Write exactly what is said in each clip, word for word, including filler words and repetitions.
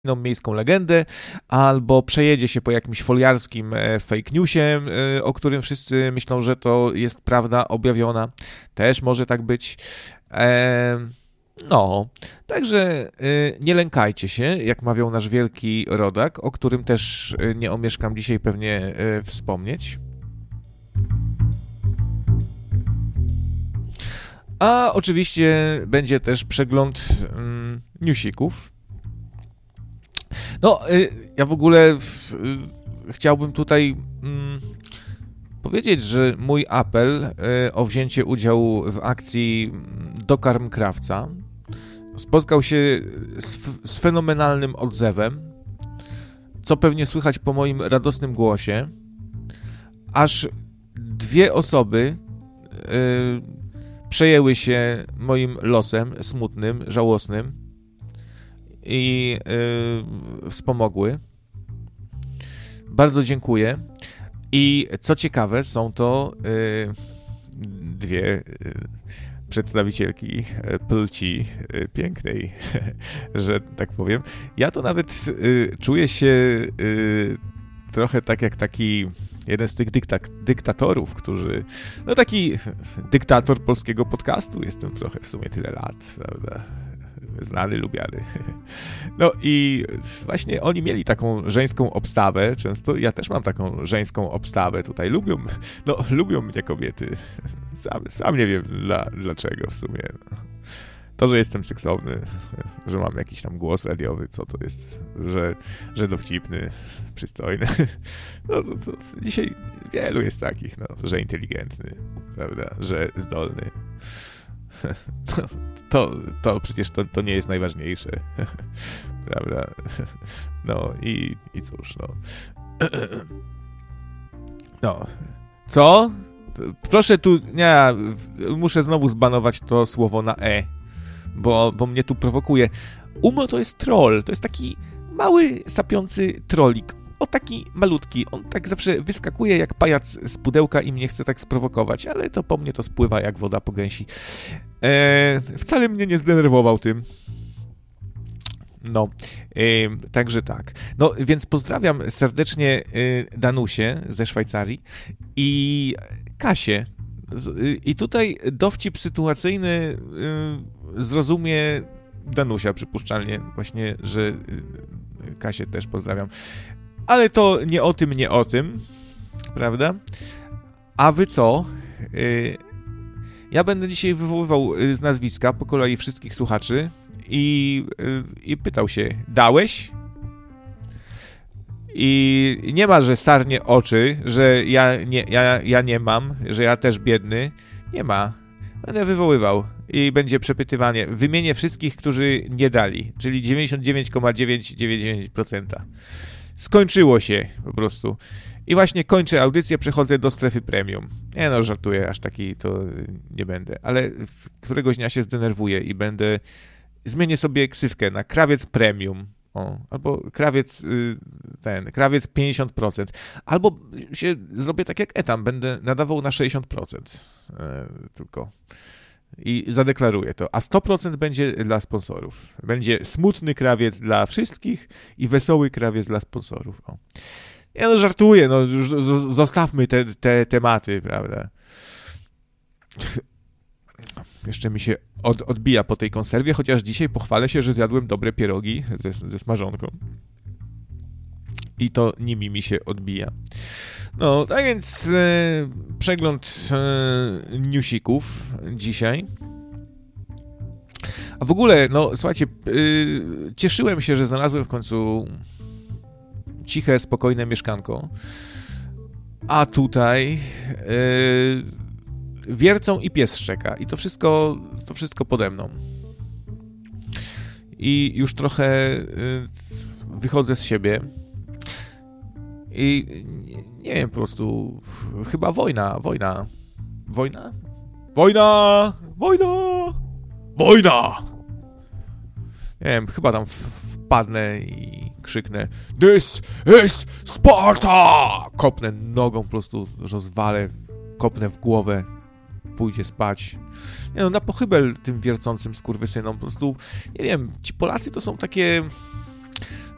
miejską legendę, albo przejedzie się po jakimś foliarskim fake newsie, o którym wszyscy myślą, że to jest prawda objawiona. Też może tak być. No, także nie lękajcie się, jak mawiał nasz wielki rodak, o którym też nie omieszkam dzisiaj pewnie wspomnieć. A oczywiście będzie też przegląd mm, newsików. No, y, ja w ogóle y, chciałbym tutaj y, powiedzieć, że mój apel y, o wzięcie udziału w akcji Dokarm Krawca spotkał się z, z fenomenalnym odzewem, co pewnie słychać po moim radosnym głosie. Aż dwie osoby y, przejęły się moim losem smutnym, żałosnym i yy, wspomogły. Bardzo dziękuję. I co ciekawe, są to yy, dwie yy, przedstawicielki płci yy, pięknej, że tak powiem. Ja to nawet yy, czuję się yy, trochę tak jak taki jeden z tych dykta- dyktatorów, którzy... No taki dyktator polskiego podcastu. Jestem trochę w sumie tyle lat, prawda? Znany, lubiany. No i właśnie oni mieli taką żeńską obstawę. Często ja też mam taką żeńską obstawę tutaj. Lubią, no lubią mnie kobiety. Sam, sam nie wiem dla, dlaczego w sumie. To, że jestem seksowny, że mam jakiś tam głos radiowy, co to jest, że, że dowcipny, przystojny. No to, to dzisiaj wielu jest takich, no, że inteligentny, prawda, że zdolny. To, to, to przecież to, to nie jest najważniejsze, prawda? No i, i cóż, no. No. Co? Proszę tu, nie, muszę znowu zbanować to słowo na e. Bo, bo mnie tu prowokuje. Umo to jest troll, to jest taki mały, sapiący trollik. O, taki malutki. On tak zawsze wyskakuje jak pajac z pudełka i mnie chce tak sprowokować, ale to po mnie to spływa jak woda po gęsi. Eee, wcale mnie nie zdenerwował tym. No, eee, także tak. No, więc pozdrawiam serdecznie e, Danusię ze Szwajcarii i Kasię. I tutaj dowcip sytuacyjny y, zrozumie Danusia przypuszczalnie, właśnie, że y, Kasię też pozdrawiam. Ale to nie o tym, nie o tym, prawda? A wy co? Y, ja będę dzisiaj wywoływał z nazwiska po kolei wszystkich słuchaczy i, y, i pytał się, dałeś? I nie ma, że sarnie oczy, że ja nie, ja, ja nie mam, że ja też biedny. Nie ma. Będę wywoływał i będzie przepytywanie. Wymienię wszystkich, którzy nie dali, czyli dziewięćdziesiąt dziewięć przecinek dziewięćset dziewięćdziesiąt dziewięć procent. Skończyło się po prostu. I właśnie kończę audycję, przechodzę do strefy premium. Nie no, żartuję, aż taki to nie będę. Ale któregoś dnia się zdenerwuję i będę... Zmienię sobie ksywkę na krawiec premium. O, albo krawiec ten, krawiec pięćdziesiąt procent. Albo się zrobię tak jak Etam, będę nadawał na sześćdziesiąt procent e, tylko. I zadeklaruję to. A sto procent będzie dla sponsorów. Będzie smutny krawiec dla wszystkich i wesoły krawiec dla sponsorów. O. Ja no żartuję, no już zostawmy te, te tematy, prawda. Jeszcze mi się od, odbija po tej konserwie, chociaż dzisiaj pochwalę się, że zjadłem dobre pierogi ze, ze smażonką. I to nimi mi się odbija. No, tak więc e, przegląd e, newsików dzisiaj. A w ogóle, no słuchajcie, e, cieszyłem się, że znalazłem w końcu ciche, spokojne mieszkanko. A tutaj... E, wiercą i pies szczeka. I to wszystko, to wszystko pode mną. I już trochę y, wychodzę z siebie. I nie, nie wiem, po prostu chyba wojna, wojna. Wojna? Wojna! Wojna! Wojna! Nie wiem, chyba tam wpadnę i krzyknę This is Sparta! Kopnę nogą, po prostu rozwalę, kopnę w głowę. Pójdzie spać. Nie no, na pochybel tym wiercącym skurwysynom. Po prostu, nie wiem, ci Polacy to są takie...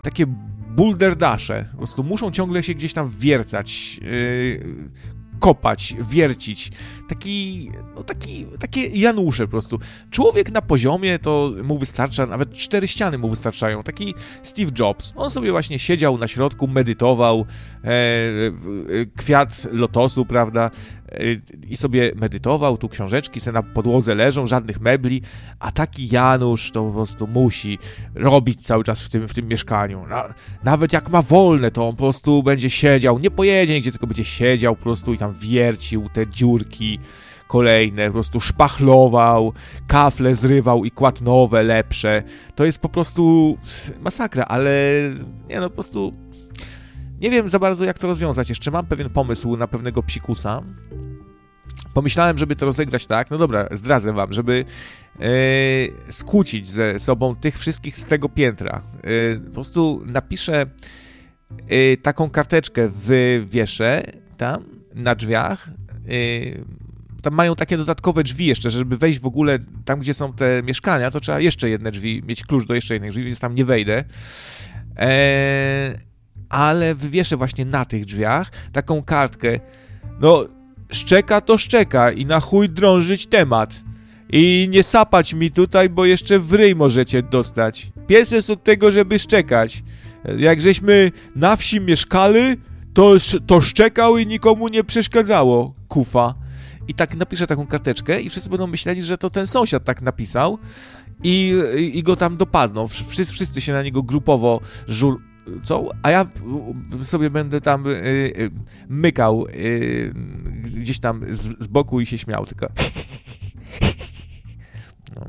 takie bulderdasze. Po prostu muszą ciągle się gdzieś tam wiercać, yy, kopać, wiercić. Taki, no taki, takie Janusze po prostu. Człowiek na poziomie to mu wystarcza, nawet cztery ściany mu wystarczają. Taki Steve Jobs. On sobie właśnie siedział na środku, medytował, e, kwiat lotosu, prawda, e, i sobie medytował, tu książeczki se na podłodze leżą, żadnych mebli, a taki Janusz to po prostu musi robić cały czas w tym, w tym mieszkaniu. Na, nawet jak ma wolne, to on po prostu będzie siedział, nie pojedzie nigdzie, tylko będzie siedział po prostu i tam wiercił te dziurki kolejne, po prostu szpachlował, kafle zrywał i kładł nowe, lepsze. To jest po prostu masakra, ale nie no, po prostu nie wiem za bardzo, jak to rozwiązać. Jeszcze mam pewien pomysł na pewnego psikusa. Pomyślałem, żeby to rozegrać tak, no dobra, zdradzę wam, żeby e, skłócić ze sobą tych wszystkich z tego piętra. E, po prostu napiszę e, taką karteczkę, wywieszę tam na drzwiach. E, tam mają takie dodatkowe drzwi jeszcze, żeby wejść w ogóle tam, gdzie są te mieszkania, to trzeba jeszcze jedne drzwi, mieć klucz do jeszcze jednych drzwi, więc tam nie wejdę. E, ale wywieszę właśnie na tych drzwiach taką kartkę. No, szczeka to szczeka i na chuj drążyć temat. I nie sapać mi tutaj, bo jeszcze w ryj możecie dostać. Pies jest od tego, żeby szczekać. Jak żeśmy na wsi mieszkali, to, to szczekał i nikomu nie przeszkadzało. Kufa. I tak napiszę taką karteczkę i wszyscy będą myśleli, że to ten sąsiad tak napisał i, i, i go tam dopadną. Wszyscy, wszyscy się na niego grupowo żul... Co? A ja sobie będę tam y, y, mykał y, gdzieś tam z, z boku i się śmiał tylko. No.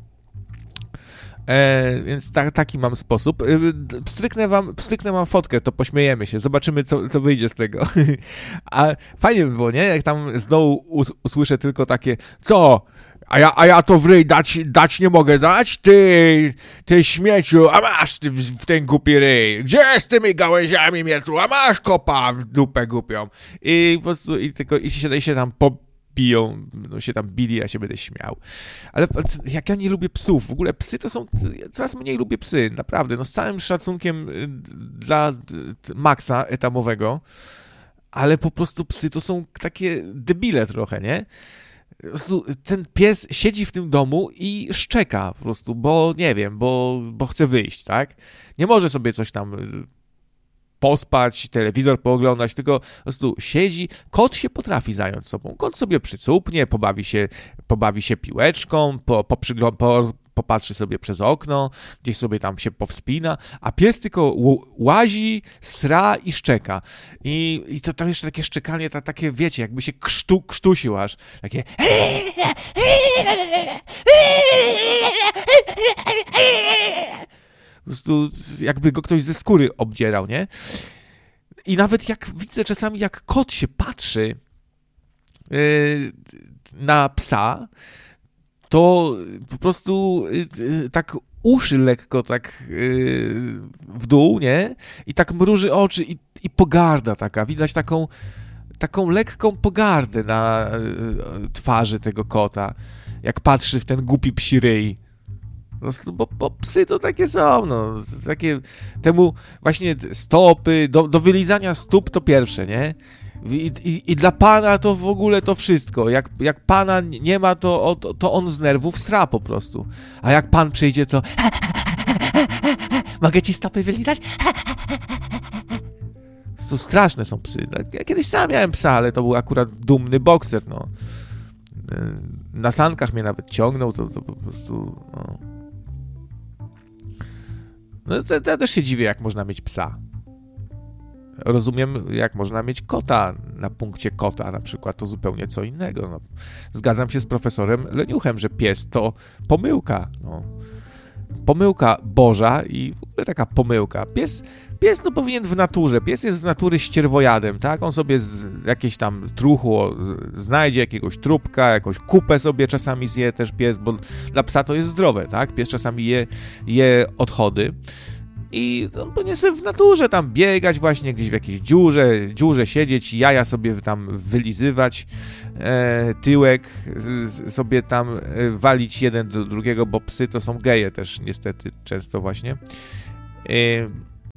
E, więc ta, taki mam sposób. Pstryknę wam, pstryknę wam fotkę, to pośmiejemy się, zobaczymy, co, co wyjdzie z tego. A fajnie by było, nie? Jak tam z dołu us, usłyszę tylko takie, co? A ja, a ja to w ryj dać, dać nie mogę dać? Ty, ty śmieciu, a masz ty w, w ten głupi ryj. Gdzie z tymi gałęziami, miecu? A masz kopa w dupę głupią. I po prostu, i tylko, i się, i się tam pobiją, no się tam bili, ja się będę śmiał. Ale jak ja nie lubię psów, w ogóle psy to są, coraz mniej lubię psy, naprawdę, no z całym szacunkiem dla Maxa etamowego, ale po prostu psy to są takie debile trochę, nie? Po prostu ten pies siedzi w tym domu i szczeka po prostu, bo nie wiem, bo, bo chce wyjść, tak? Nie może sobie coś tam pospać, telewizor pooglądać, tylko po prostu siedzi. Kot się potrafi zająć sobą. Kot sobie przycupnie, pobawi się, pobawi się piłeczką, po, po, po, popatrzy sobie przez okno, gdzieś sobie tam się powspina, a pies tylko łazi, sra i szczeka. I, i to tam jeszcze takie szczekanie, ta, takie, wiecie, jakby się krztu, krztusił aż. Takie... Po prostu jakby go ktoś ze skóry obdzierał, nie? I nawet jak widzę czasami, jak kot się patrzy yy, na psa, to po prostu yy, tak uszy lekko tak yy, w dół, nie? I tak mruży oczy i, i pogarda taka. Widać taką, taką lekką pogardę na yy, twarzy tego kota, jak patrzy w ten głupi psi ryj. No, bo, bo psy to takie są, no, takie, temu właśnie stopy, do, do wylizania stóp to pierwsze, nie? I, i, i dla pana to w ogóle to wszystko, jak, jak pana nie ma, to, to, to on z nerwów stra po prostu, a jak pan przyjdzie, to mogę ci stopy wylizać? To straszne są psy. Ja kiedyś sam miałem psa, ale to był akurat dumny bokser, no. Na sankach mnie nawet ciągnął, to, to po prostu, no. No to ja też się dziwię, jak można mieć psa. Rozumiem, jak można mieć kota na punkcie kota, na przykład, to zupełnie co innego. No, zgadzam się z profesorem Leniuchem, że pies to pomyłka. No. Pomyłka Boża i w ogóle taka pomyłka. Pies, pies no powinien w naturze. Pies jest z natury ścierwojadem, tak? On sobie z, jakieś tam truchło znajdzie, jakiegoś trupka, jakąś kupę sobie czasami zje też pies, bo dla psa to jest zdrowe, tak? Pies czasami je, je odchody. I on powinien sobie w naturze tam biegać właśnie gdzieś w jakiejś dziurze, dziurze siedzieć, jaja sobie tam wylizywać, e, tyłek e, sobie tam e, walić jeden do drugiego, bo psy to są geje też niestety często właśnie. E,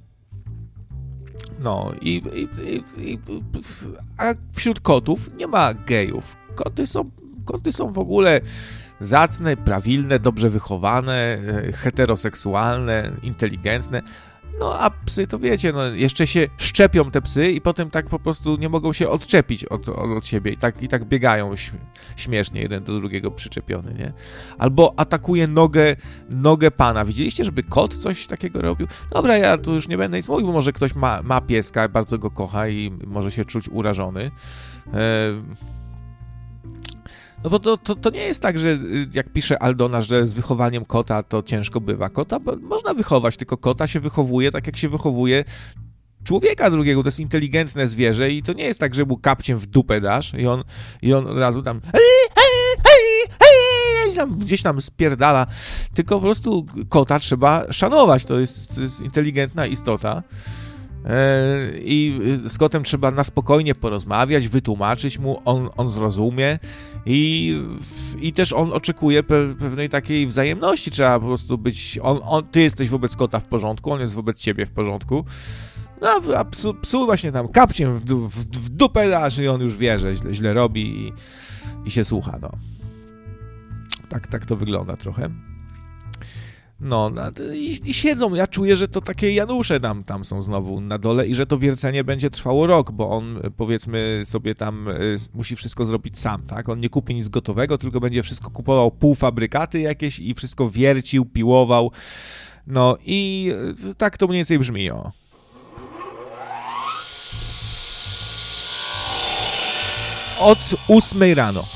No i, i, i, i a wśród kotów nie ma gejów. Koty są, koty są w ogóle zacne, prawilne, dobrze wychowane, heteroseksualne, inteligentne. No a psy to wiecie, no jeszcze się szczepią te psy i potem tak po prostu nie mogą się odczepić od, od, od siebie i tak, i tak biegają śmiesznie jeden do drugiego przyczepiony, nie? Albo atakuje nogę, nogę pana. Widzieliście, żeby kot coś takiego robił? Dobra, ja tu już nie będę nic mówił, bo może ktoś ma, ma pieska, bardzo go kocha i może się czuć urażony. Eee... No bo to, to, to nie jest tak, że jak pisze Aldona, że z wychowaniem kota to ciężko bywa. Kota można wychować, tylko kota się wychowuje tak, jak się wychowuje człowieka drugiego. To jest inteligentne zwierzę i to nie jest tak, że mu kapciem w dupę dasz i on, i on od razu tam gdzieś tam spierdala. Tylko po prostu kota trzeba szanować. To jest, to jest inteligentna istota. I z kotem trzeba na spokojnie porozmawiać, wytłumaczyć mu, on, on zrozumie i, i też on oczekuje pe, pewnej takiej wzajemności, trzeba po prostu być, on, on, ty jesteś wobec kota w porządku, on jest wobec ciebie w porządku, no a psu, psu właśnie tam kapciem w, w, w dupę dasz i on już wie, że źle, źle robi i, i się słucha, no. Tak, tak to wygląda trochę. No, i, i siedzą, ja czuję, że to takie Janusze tam, tam są znowu na dole i że to wiercenie będzie trwało rok, bo on, powiedzmy sobie tam, y, musi wszystko zrobić sam, tak? On nie kupi nic gotowego, tylko będzie wszystko kupował, półfabrykaty jakieś i wszystko wiercił, piłował, no i y, tak to mniej więcej brzmi, o. Od ósmej rano.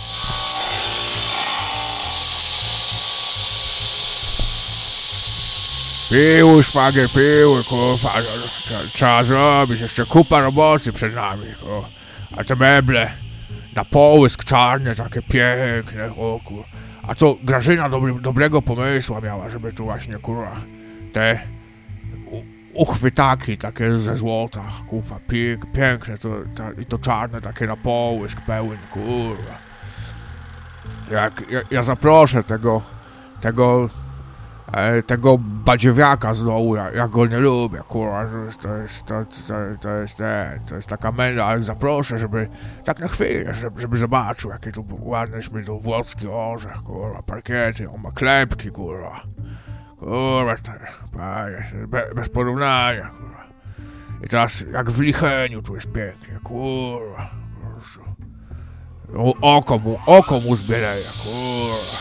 Piły, szwagier, piły, kurwa, trzeba zrobić, jeszcze kupa roboty przed nami, kurwa. A te meble na połysk czarne, takie piękne, o kurwa. A to Grażyna dobry, dobrego pomysłu miała, żeby tu właśnie, kurwa, te u, uchwytaki takie ze złota, kurwa, pięk, piękne, to, ta, i to czarne, takie na połysk pełen, kurwa. Jak, ja, ja zaproszę tego, tego... tego badziewiaka z dołu, ja, ja go nie lubię, kurwa, to jest, to, to, to jest, ten, to jest taka męda, ale zaproszę, żeby, tak na chwilę, żeby, żeby zobaczył, jakie tu ładneśmy tu włocki orzech, kurwa, parkiety, on ma klepki, kurwa, kurwa, to, panie, be, bez porównania, kurwa, i teraz, jak w Licheniu tu jest pięknie, kurwa, po prostu, oko mu, oko mu zbieleje, kurwa.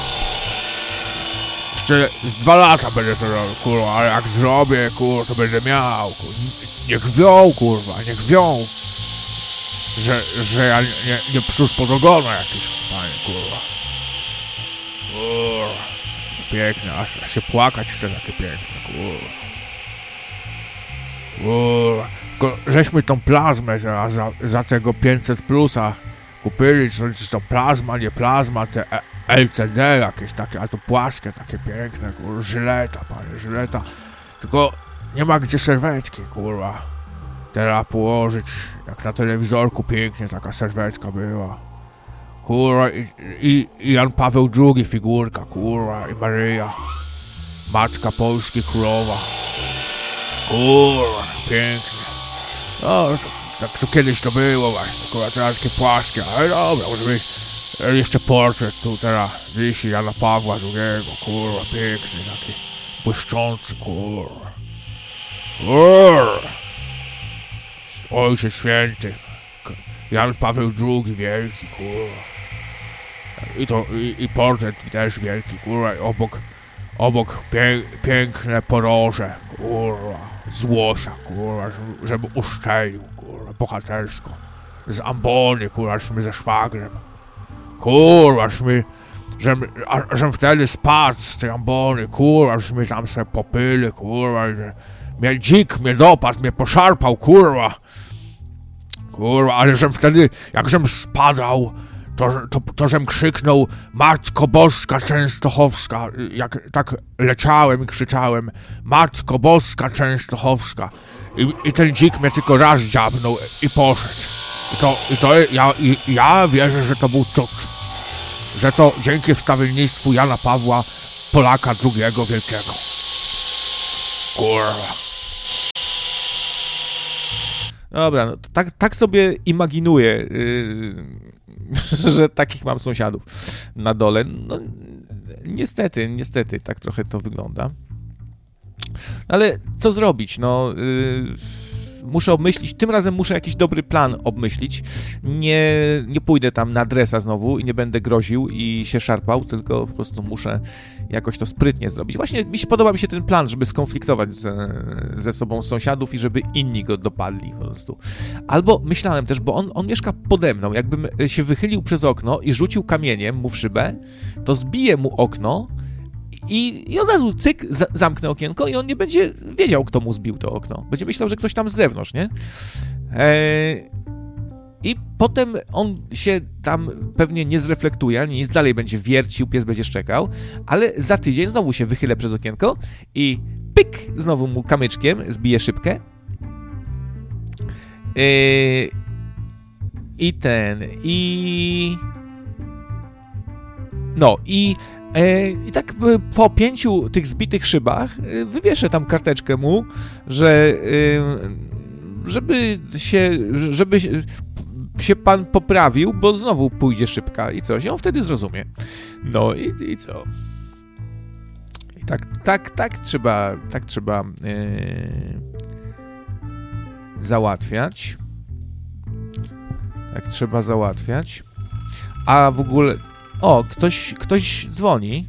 Jeszcze z dwa lata będę to robił, kurwa, ale jak zrobię, kurwa, to będę miał, kurwa. Niech wią, kurwa, niech wią, że, że ja nie, nie psu spod ogona jakiś, panie, kurwa. Kurwa, piękne, aż, aż się płakać chce takie piękne, kurwa. Kurwa, tylko żeśmy tą plazmę za, za, za tego pięćset plusa kupili, czy to plazma, nie plazma, te L C D jakieś takie, a to płaskie, takie piękne, kurwa, żyleta, panie, żyleta. Tylko nie ma gdzie serwetki, kurwa. Teraz położyć, jak na telewizorku pięknie taka serwetka była. Kurwa, i, i, i Jan Paweł drugi figurka, kurwa, i Maryja. Matka Polski królowa. Kurwa, pięknie. No, to, tak to kiedyś to było właśnie, kurwa, teraz takie płaskie, ale dobra, może być. Jeszcze portret tu teraz wisi Jana Pawła drugiego, kurwa, piękny, taki błyszczący, kurwa. Kurwa. Ojciec Święty, Jan Paweł drugi wielki, kurwa. I to, i, i portret też wielki, kurwa, i obok, obok pię, piękne poroże, kurwa, z łosia, kurwa, żeby, żeby uszczelił, kurwa, bohatersko. Z ambony, kurwa, żeśmy ze szwagrem. Kurwa, żeśmy, żem, a, żem wtedy spadł z tej ambony, kurwa, żeśmy tam sobie popyli, kurwa, że mnie dzik mnie dopadł, mnie poszarpał, kurwa. Kurwa, ale żem wtedy, jak żem spadał, to, to, to żem krzyknął Matko Boska Częstochowska, jak tak leciałem i krzyczałem Matko Boska Częstochowska. I, i ten dzik mnie tylko raz dziabnął i poszedł. I to, i to ja, i, ja wierzę, że to był cud. Że to dzięki wstawiennictwu Jana Pawła, Polaka drugiego wielkiego. Kurwa. Dobra, no, tak, tak sobie imaginuję, yy, że takich mam sąsiadów na dole. No, niestety, niestety, tak trochę to wygląda. Ale co zrobić? No, yy, muszę obmyślić, tym razem muszę jakiś dobry plan obmyślić. Nie, nie pójdę tam na dresa znowu i nie będę groził i się szarpał, tylko po prostu muszę jakoś to sprytnie zrobić. Właśnie mi się podoba mi się ten plan, żeby skonfliktować ze, ze sobą sąsiadów i żeby inni go dopadli po prostu. Albo myślałem też, bo on, on mieszka pode mną, jakbym się wychylił przez okno i rzucił kamieniem mu w szybę, to zbiję mu okno I, I od razu cyk, z, zamknę okienko i on nie będzie wiedział, kto mu zbił to okno. Będzie myślał, że ktoś tam z zewnątrz, nie? Eee, I potem on się tam pewnie nie zreflektuje, ani nic, dalej będzie wiercił, pies będzie szczekał, ale za tydzień znowu się wychylę przez okienko i pyk, znowu mu kamyczkiem zbiję szybkę. Eee, I ten, i... No, i... I tak po pięciu tych zbitych szybach wywieszę tam karteczkę mu, że żeby się, żeby się pan poprawił, bo znowu pójdzie szybka i coś. I on wtedy zrozumie. No i, i co? I tak, tak, tak trzeba, tak trzeba yy, załatwiać. Tak trzeba załatwiać. A w ogóle... O, ktoś, ktoś dzwoni.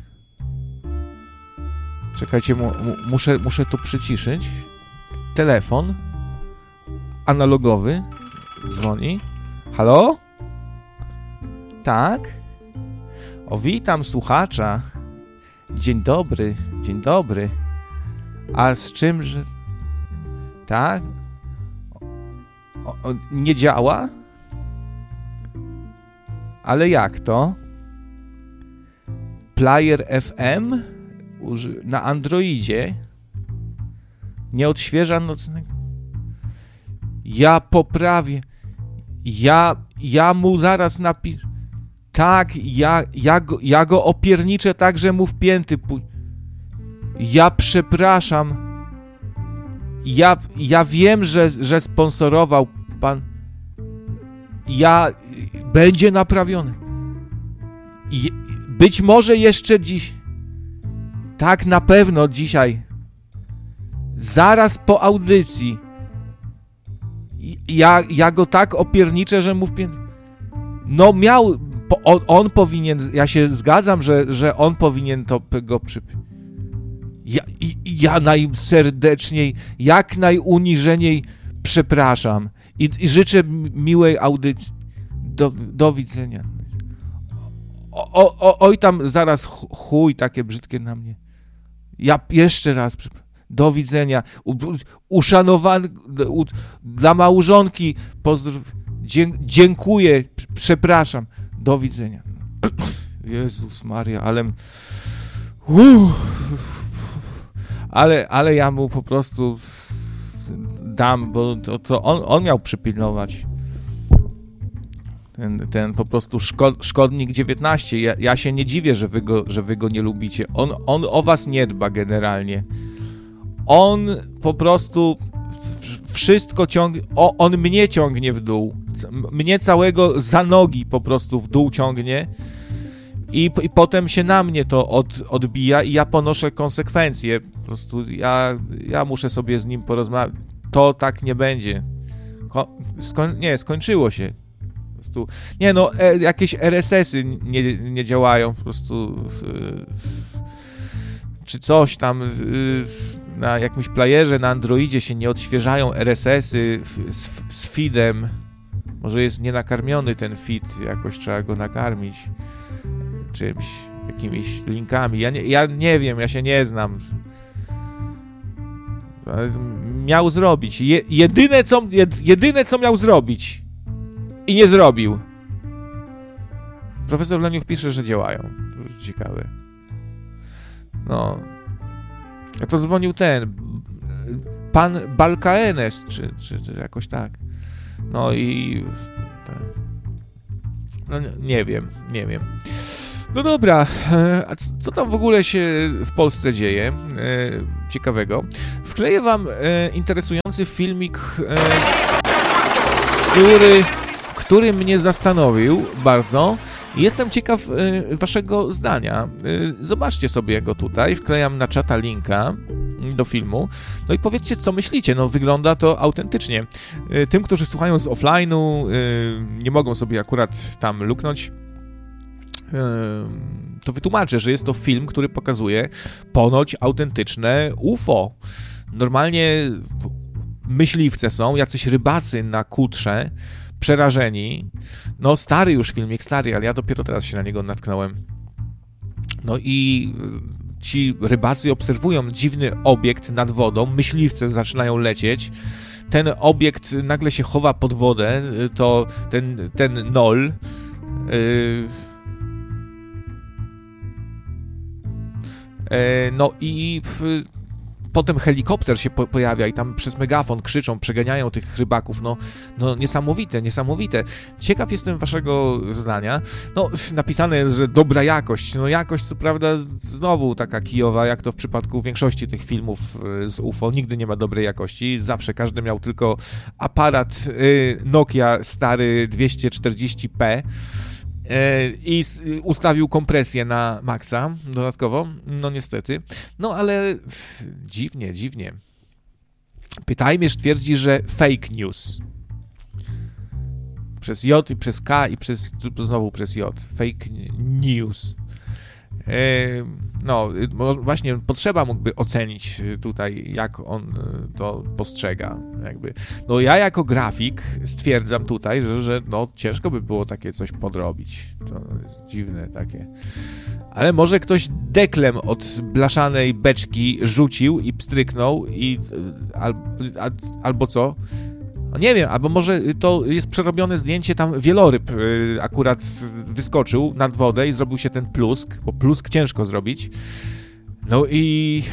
Czekajcie, mu, mu, muszę, muszę to przyciszyć. Telefon analogowy dzwoni. Halo? Tak? O, witam słuchacza. Dzień dobry, dzień dobry. A z czym, że... Tak? O, o, nie działa? Ale jak to? Player F M na Androidzie nie odświeża nocnego. Ja poprawię. Ja, ja mu zaraz napiszę. Tak, ja, ja, go, ja go opierniczę tak, że mu w pięty pójdzie. Ja przepraszam. Ja, ja wiem, że, że sponsorował pan. Ja... Będzie naprawiony. I, być może jeszcze dziś. Tak, na pewno dzisiaj. Zaraz po audycji. Ja, ja go tak opierniczę, że mu wpię... No miał... On, on powinien... Ja się zgadzam, że, że on powinien to go przyp... Ja, ja najserdeczniej, jak najuniżeniej przepraszam. I, i życzę miłej audycji. Do, do widzenia. O, o, o, oj tam zaraz chuj takie brzydkie na mnie. Ja jeszcze raz, do widzenia. U, uszanowany, u, dla małżonki pozdrow, dzie, dziękuję, przepraszam, do widzenia. Jezus Maria, ale uff, ale, ale ja mu po prostu dam, bo to, to on, on miał przypilnować. Ten, ten po prostu szko, szkodnik dziewiętnaście. Ja, ja się nie dziwię, że wy go, że wy go nie lubicie. On, on o was nie dba generalnie. On po prostu wszystko ciągnie... O, on mnie ciągnie w dół. Mnie całego za nogi po prostu w dół ciągnie. I, i potem się na mnie to od, odbija i ja ponoszę konsekwencje. Po prostu ja, ja muszę sobie z nim porozmawiać. To tak nie będzie. Ko, skoń, nie, skończyło się. Nie no, e, jakieś R S S-y nie, nie działają po prostu w, w, czy coś tam w, na jakimś playerze na Androidzie się nie odświeżają R S S-y w, z, z feedem. Może jest nienakarmiony ten feed, jakoś trzeba go nakarmić czymś, jakimiś linkami. Ja nie, ja nie wiem, ja się nie znam. Miał zrobić. Je, jedyne, co, jedyne co miał zrobić i nie zrobił. Profesor Leniuch pisze, że działają. Ciekawe. No. A to dzwonił ten pan Balkaenes, czy, czy, czy jakoś tak. No i... No nie wiem, nie wiem. No dobra, a co tam w ogóle się w Polsce dzieje ciekawego? Wkleję wam interesujący filmik który, który mnie zastanowił bardzo. Jestem ciekaw y, waszego zdania. Y, zobaczcie sobie go tutaj, wklejam na czata linka do filmu. No i powiedzcie, co myślicie. No wygląda to autentycznie. Y, tym, którzy słuchają z offline'u, y, nie mogą sobie akurat tam luknąć, y, to wytłumaczę, że jest to film, który pokazuje ponoć autentyczne U F O. Normalnie myśliwce są, jacyś rybacy na kutrze, przerażeni. No stary już filmik, stary, ale ja dopiero teraz się na niego natknąłem. No i ci rybacy obserwują dziwny obiekt nad wodą, myśliwce zaczynają lecieć, ten obiekt nagle się chowa pod wodę, to ten, ten nol yy, yy, no i w, potem helikopter się po- pojawia i tam przez megafon krzyczą, przeganiają tych rybaków. No, no niesamowite, niesamowite. Ciekaw jestem waszego zdania. No, napisane jest, że dobra jakość. No jakość, co prawda, znowu taka kijowa, jak to w przypadku większości tych filmów z U F O. Nigdy nie ma dobrej jakości. Zawsze każdy miał tylko aparat y, Nokia stary dwieście czterdzieści p. I ustawił kompresję na maksa dodatkowo, no niestety. No ale dziwnie, dziwnie. Pytajmierz twierdzi, że fake news. Przez J i przez K i przez, znowu przez J. Fake news. No, właśnie potrzeba mógłby ocenić tutaj, jak on to postrzega. Jakby. No ja jako grafik stwierdzam tutaj, że, że no, ciężko by było takie coś podrobić. To jest dziwne takie. Ale może ktoś deklem od blaszanej beczki rzucił i pstryknął i al, al, albo co? No nie wiem, albo może to jest przerobione zdjęcie, tam wieloryb y, akurat wyskoczył nad wodę i zrobił się ten plusk, bo plusk ciężko zrobić. No i...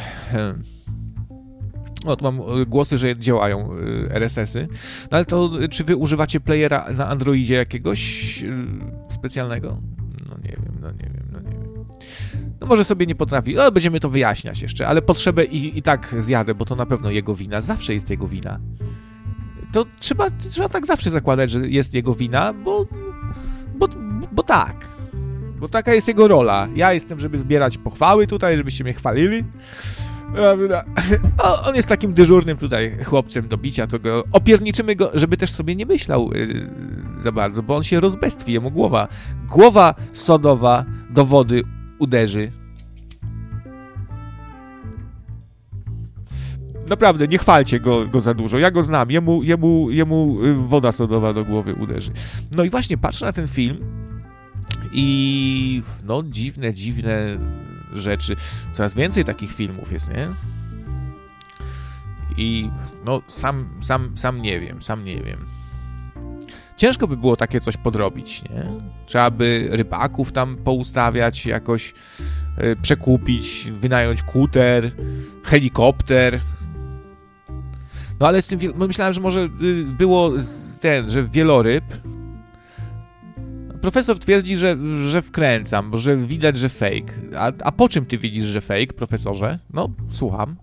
O, tu mam głosy, że działają y, R S S-y. No ale to czy wy używacie playera na Androidzie jakiegoś y, specjalnego? No nie wiem, no nie wiem, no nie wiem. No może sobie nie potrafi, no będziemy to wyjaśniać jeszcze, ale potrzebę i, i tak zjadę, bo to na pewno jego wina, zawsze jest jego wina. To trzeba, trzeba tak zawsze zakładać, że jest jego wina, bo, bo, bo tak. Bo taka jest jego rola. Ja jestem, żeby zbierać pochwały tutaj, żebyście mnie chwalili. O, on jest takim dyżurnym tutaj chłopcem do bicia, to go opierniczymy go, żeby też sobie nie myślał yy, za bardzo, bo on się rozbestwi, jemu głowa. Głowa sodowa do wody uderzy. Naprawdę, nie chwalcie go, go za dużo. Ja go znam. Jemu, jemu, jemu woda sodowa do głowy uderzy. No i właśnie patrzę na ten film i no dziwne, dziwne rzeczy. Coraz więcej takich filmów jest, nie? I no sam, sam, sam nie wiem, sam nie wiem. Ciężko by było takie coś podrobić, nie? Trzeba by rybaków tam poustawiać, jakoś yy, przekupić, wynająć kuter, helikopter. No ale z tym, myślałem, że może było ten, że wieloryb. Profesor twierdzi, że, że wkręcam, że widać, że fake. A, a po czym ty widzisz, że fake, profesorze? No, słucham.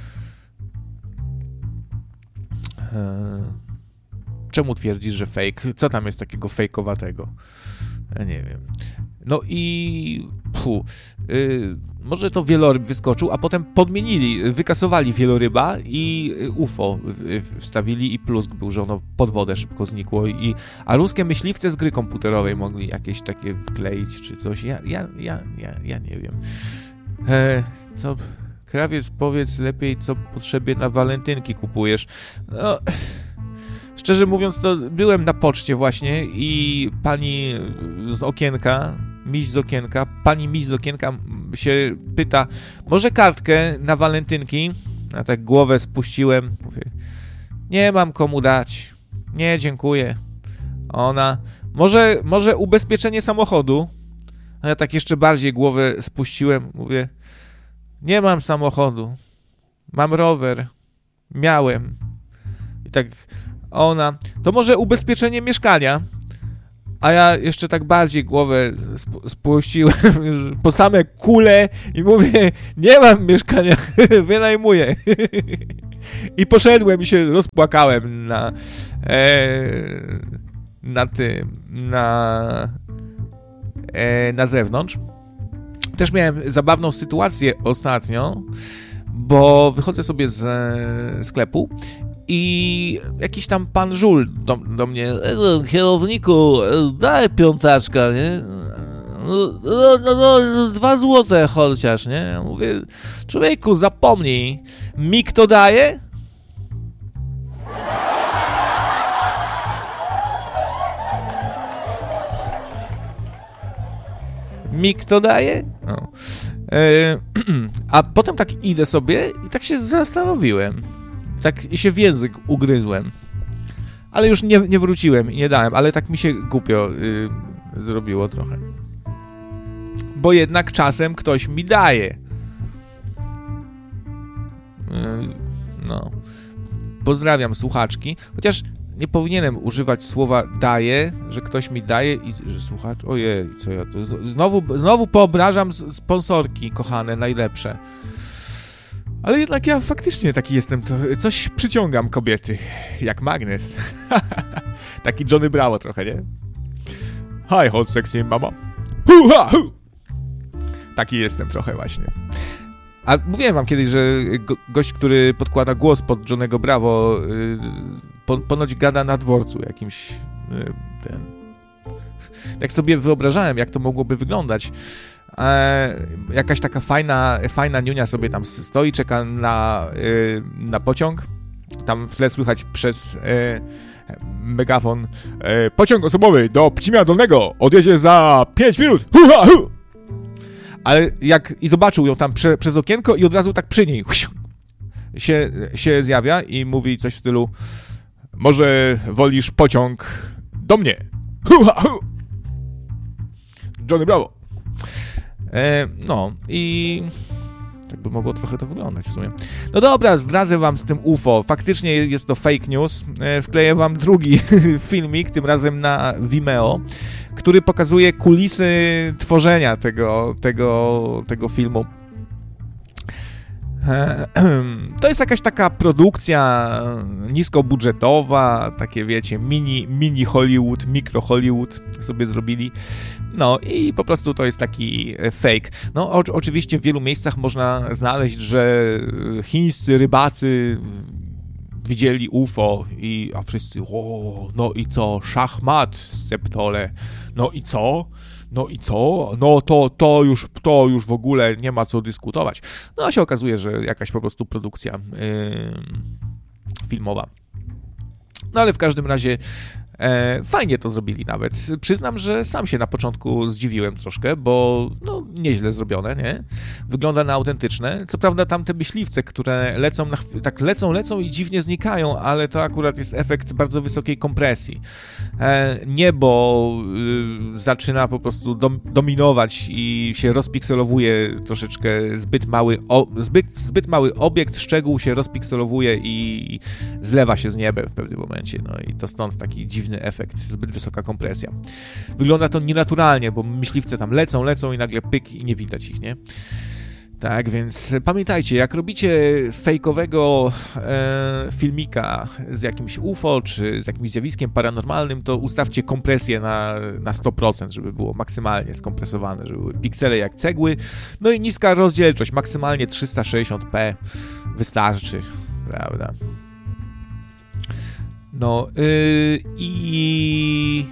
Eee, czemu twierdzisz, że fake? Co tam jest takiego fejkowatego? Ja nie wiem. No i... Puh, yy, może to wieloryb wyskoczył, a potem podmienili, wykasowali wieloryba i U F O wstawili i plusk był, że ono pod wodę szybko znikło. I, a ruskie myśliwce z gry komputerowej mogli jakieś takie wkleić czy coś. Ja, ja, ja, ja, ja nie wiem. E, co... Krawiec, powiedz lepiej, co potrzebie na walentynki kupujesz. No... Szczerze mówiąc, to byłem na poczcie właśnie i pani z okienka, miś z okienka, pani miś z okienka się pyta, może kartkę na walentynki? Ja tak głowę spuściłem, mówię, nie mam komu dać, nie, dziękuję. Ona, może, może ubezpieczenie samochodu? A ja tak jeszcze bardziej głowę spuściłem, mówię, nie mam samochodu, mam rower, miałem. I tak... Ona, to może ubezpieczenie mieszkania? A ja jeszcze tak bardziej głowę sp- spuściłem po same kule i mówię, nie mam mieszkania, wynajmuję. I poszedłem i się rozpłakałem na e, na tym, na e, na zewnątrz. Też miałem zabawną sytuację ostatnio, bo wychodzę sobie z e, sklepu i jakiś tam pan żul do, do mnie, e, kierowniku, e, daj piątaczka, nie? No, no, no, no, dwa złote chociaż, nie? Ja mówię, człowieku, zapomnij, mi kto daje? Mi kto daje? No. E, a potem tak idę sobie i tak się zastanowiłem. Tak i się w język ugryzłem. Ale już nie, nie wróciłem i nie dałem, ale tak mi się głupio y, zrobiło trochę. Bo jednak czasem ktoś mi daje. Y, no. Pozdrawiam słuchaczki. Chociaż nie powinienem używać słowa daje, że ktoś mi daje i że słuchacz... Ojej, co ja to... Znowu, znowu poobrażam sponsorki kochane, najlepsze. Ale jednak ja faktycznie taki jestem, to coś przyciągam kobiety, jak magnes. Taki Johnny Bravo trochę, nie? Hi, hot sexy mama. Hu, ha, hu. Taki jestem trochę właśnie. A mówiłem wam kiedyś, że go, gość, który podkłada głos pod Johnny'ego Bravo, yy, po, ponoć gada na dworcu jakimś... Yy, ten... Tak sobie wyobrażałem, jak to mogłoby wyglądać. E, jakaś taka fajna, fajna niunia sobie tam stoi, czeka na, y, na pociąg. Tam w tle słychać przez y, megafon y, pociąg osobowy do Pcimia Dolnego odjedzie za pięć minut. Hu, ha, hu. Ale jak i zobaczył ją tam prze, przez okienko i od razu tak przy niej się, się zjawia i mówi coś w stylu: może wolisz pociąg do mnie. Hu, ha, hu. Johnny Bravo. E, no i tak by mogło trochę to wyglądać w sumie. No dobra, zdradzę wam z tym U F O. Faktycznie jest to fake news. E, wkleję wam drugi filmik, tym razem na Vimeo, który pokazuje kulisy tworzenia tego, tego, tego filmu. To jest jakaś taka produkcja niskobudżetowa, takie wiecie, mini, mini Hollywood, mikro Hollywood sobie zrobili. No i po prostu to jest taki fake. No o, oczywiście w wielu miejscach można znaleźć, że chińscy rybacy widzieli U F O i a wszyscy, o, no i co, szachmat, sceptole, no i co? No i co? No to, to, już, to już w ogóle nie ma co dyskutować. No a się okazuje, że jakaś po prostu produkcja yy, filmowa. No ale w każdym razie e, fajnie to zrobili nawet. Przyznam, że sam się na początku zdziwiłem troszkę, bo no nieźle zrobione, nie? Wygląda na autentyczne. Co prawda tamte myśliwce, które lecą, na, tak lecą, lecą i dziwnie znikają, ale to akurat jest efekt bardzo wysokiej kompresji. E, niebo y, zaczyna po prostu dom, dominować i się rozpikselowuje troszeczkę zbyt mały, o, zbyt, zbyt mały obiekt, szczegół się rozpikselowuje i zlewa się z niebem w pewnym momencie. No i to stąd taki dziwny efekt, zbyt wysoka kompresja. Wygląda to nienaturalnie, bo myśliwce tam lecą, lecą i nagle pyk i nie widać ich, nie? Tak, więc pamiętajcie, jak robicie fejkowego e, filmika z jakimś U F O, czy z jakimś zjawiskiem paranormalnym, to ustawcie kompresję na, na sto procent, żeby było maksymalnie skompresowane, żeby były piksele jak cegły, no i niska rozdzielczość, maksymalnie trzysta sześćdziesiąt p wystarczy, prawda? No yy, i...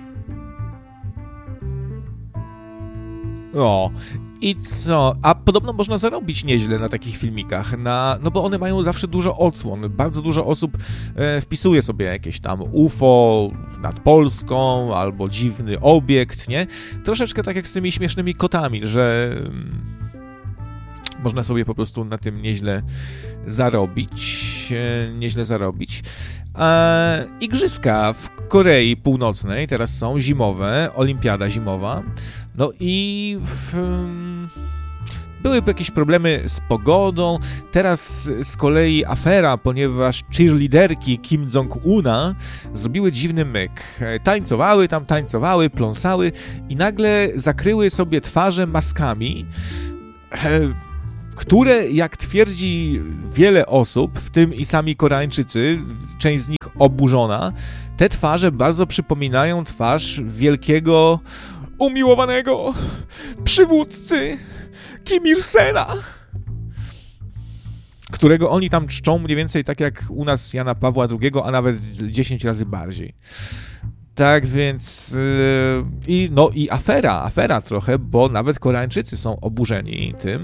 O, i co? A podobno można zarobić nieźle na takich filmikach, na, no bo one mają zawsze dużo odsłon. Bardzo dużo osób e, wpisuje sobie jakieś tam U F O nad Polską, albo dziwny obiekt, nie? Troszeczkę tak jak z tymi śmiesznymi kotami, że mm, można sobie po prostu na tym nieźle zarobić. E, nieźle zarobić. E, igrzyska w Korei Północnej teraz są zimowe, olimpiada zimowa. No i w, um, były jakieś problemy z pogodą. Teraz z kolei afera, ponieważ cheerleaderki Kim Jong-una zrobiły dziwny myk. Tańcowały tam, tańcowały, pląsały i nagle zakryły sobie twarze maskami, które, jak twierdzi wiele osób, w tym i sami Koreańczycy, część z nich oburzona, te twarze bardzo przypominają twarz wielkiego, umiłowanego przywódcy Kim Il-sena, którego oni tam czczą mniej więcej tak jak u nas Jana Pawła drugiego, a nawet dziesięć razy bardziej. Tak więc yy, i no i afera, afera trochę, bo nawet Koreańczycy są oburzeni tym,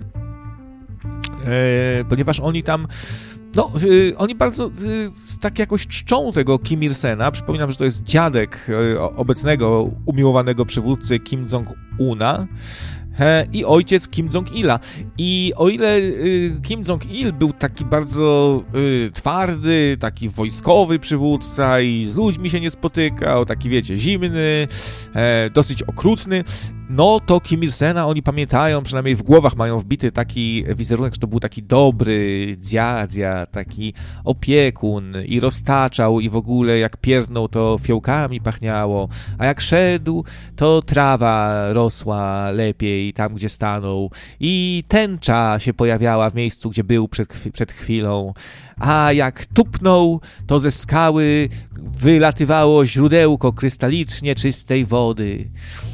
yy, ponieważ oni tam, no yy, oni bardzo yy, tak jakoś czczą tego Kim Il-sena. Przypominam, że to jest dziadek yy, obecnego umiłowanego przywódcy Kim Jong-una i ojciec Kim Jong-ila. I o ile y, Kim Jong-il był taki bardzo y, twardy, taki wojskowy przywódca i z ludźmi się nie spotykał, taki wiecie, zimny, e, dosyć okrutny, no to Kim Il-sena oni pamiętają, przynajmniej w głowach mają wbity taki wizerunek, że to był taki dobry dziadzia, taki opiekun i roztaczał i w ogóle jak pierdnął, to fiołkami pachniało, a jak szedł, to trawa rosła lepiej tam, gdzie stanął i tęcza się pojawiała w miejscu, gdzie był przed, przed chwilą, a jak tupnął, to ze skały wylatywało źródełko krystalicznie czystej wody.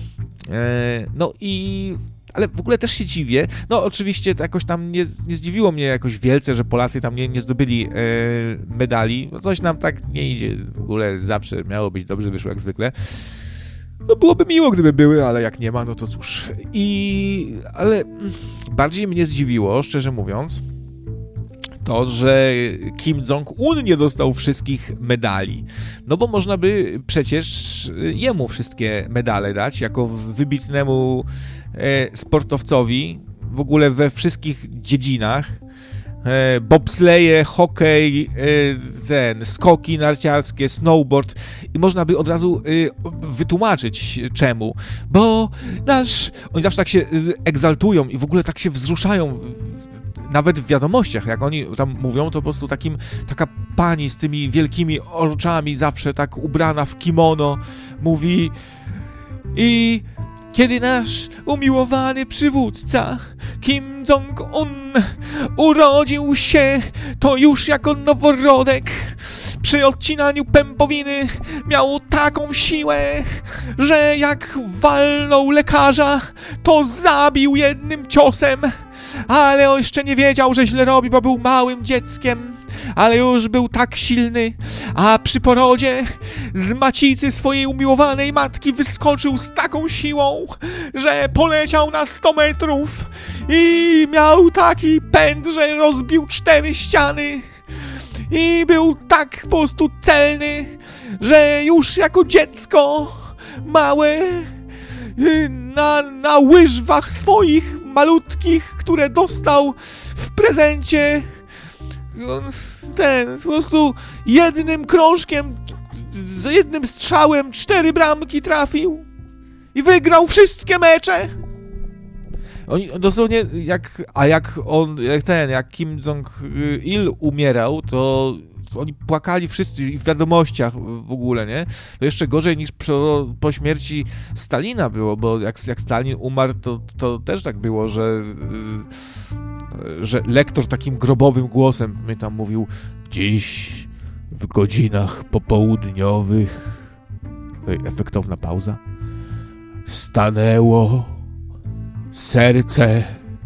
No i... ale w ogóle też się dziwię. No oczywiście to jakoś tam nie, nie zdziwiło mnie jakoś wielce, że Polacy tam nie, nie zdobyli e, medali. No coś nam tak nie idzie. W ogóle zawsze miało być dobrze, wyszło jak zwykle. No byłoby miło, gdyby były, ale jak nie ma, no to cóż. I... ale bardziej mnie zdziwiło, szczerze mówiąc, to, że Kim Jong-un nie dostał wszystkich medali. No bo można by przecież jemu wszystkie medale dać, jako wybitnemu e, sportowcowi, w ogóle we wszystkich dziedzinach. E, bobsleje, hokej, e, ten, skoki narciarskie, snowboard i można by od razu e, wytłumaczyć czemu. Bo nasz... oni zawsze tak się egzaltują i w ogóle tak się wzruszają nawet w wiadomościach, jak oni tam mówią, to po prostu takim, taka pani z tymi wielkimi oczami, zawsze tak ubrana w kimono, mówi i kiedy nasz umiłowany przywódca Kim Jong-un urodził się, to już jako noworodek przy odcinaniu pępowiny miał taką siłę, że jak walnął lekarza, to zabił jednym ciosem. Ale on jeszcze nie wiedział, że źle robi, bo był małym dzieckiem, ale już był tak silny, a przy porodzie z macicy swojej umiłowanej matki wyskoczył z taką siłą, że poleciał na sto metrów i miał taki pęd, że rozbił cztery ściany i był tak po prostu celny, że już jako dziecko małe na, na łyżwach swoich malutkich, które dostał w prezencie, ten, po prostu jednym krążkiem, z jednym strzałem cztery bramki trafił i wygrał wszystkie mecze. Oni dosłownie, jak, a jak on, jak ten, jak Kim Jong-il umierał, to oni płakali wszyscy i w wiadomościach w ogóle, nie? To jeszcze gorzej niż po, po śmierci Stalina było, bo jak, jak Stalin umarł, to, to też tak było, że, że lektor takim grobowym głosem mnie tam mówił: dziś w godzinach popołudniowych, efektowna pauza, stanęło serce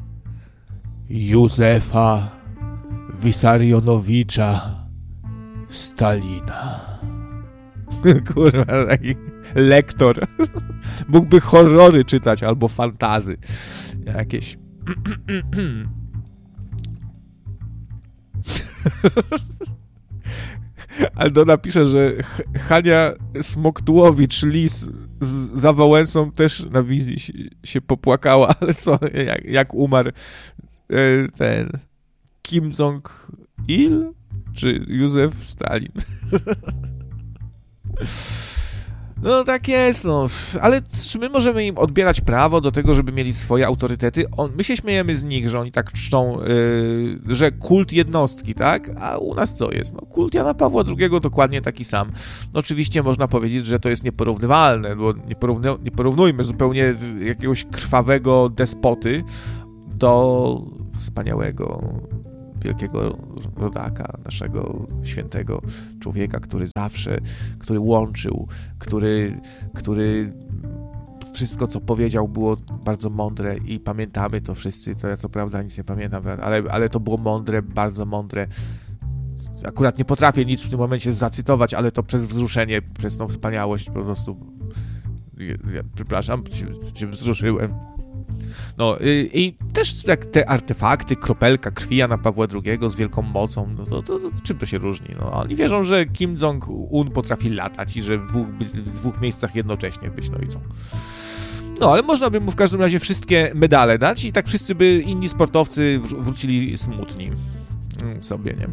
Józefa Wissarionowicza Stalina. Kurwa, taki lektor. Mógłby horrory czytać albo fantazy jakieś. Aldo napisze, że Hania Smoktułowicz-Lis z za Wałęsą też na wizji się, się popłakała, ale co, jak, jak umarł ten Kim Jong-il czy Józef Stalin? No tak jest, no. Ale czy my możemy im odbierać prawo do tego, żeby mieli swoje autorytety? On, my się śmiejemy z nich, że oni tak czczą, yy, że kult jednostki, tak? A u nas co jest? No, kult Jana Pawła drugiego dokładnie taki sam. No, oczywiście można powiedzieć, że to jest nieporównywalne, bo nie, porównu- nie porównujmy zupełnie jakiegoś krwawego despoty do wspaniałego, wielkiego rodaka, naszego świętego człowieka, który zawsze, który łączył, który, który wszystko, co powiedział, było bardzo mądre i pamiętamy to wszyscy, to ja co prawda nic nie pamiętam, ale, ale to było mądre, bardzo mądre. Akurat nie potrafię nic w tym momencie zacytować, ale to przez wzruszenie, przez tą wspaniałość po prostu, ja, przepraszam, się, się wzruszyłem. No i, i też tak te artefakty, kropelka krwi Jana Pawła drugiego z wielką mocą, no to, to, to czym to się różni? No, oni wierzą, że Kim Jong-un potrafi latać i że w dwóch, w dwóch miejscach jednocześnie być, no i co? No, ale można by mu w każdym razie wszystkie medale dać i tak wszyscy by inni sportowcy wr- wrócili smutni sobie, nie?